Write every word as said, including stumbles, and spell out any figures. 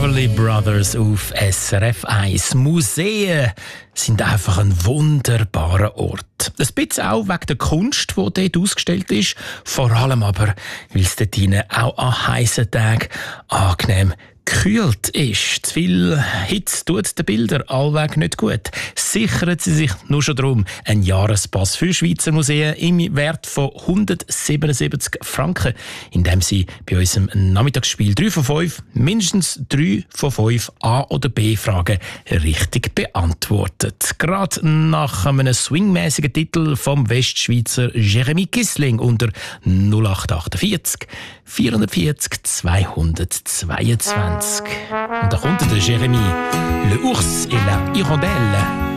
Everly Brothers auf S R F eins. Museen sind einfach ein wunderbarer Ort. Ein bisschen auch wegen der Kunst, die dort ausgestellt ist. Vor allem aber, weil es dort drinnen auch an heissen Tagen angenehm gekühlt ist. Zu viel Hitze tut den Bildern allweg nicht gut. Sichern Sie sich nur schon darum einen Jahrespass für Schweizer Museen im Wert von hundertsiebenundsiebzig Franken, indem Sie bei unserem Nachmittagsspiel drei von fünf mindestens drei von fünf A- oder B-Fragen richtig beantwortet. Gerade nach einem swingmäßigen Titel vom Westschweizer Jeremy Kissling unter null acht achtundvierzig vierhundertvierzig zweihundertzweiundzwanzig. Und da kommt der Jeremy, le ours et la hirondelle.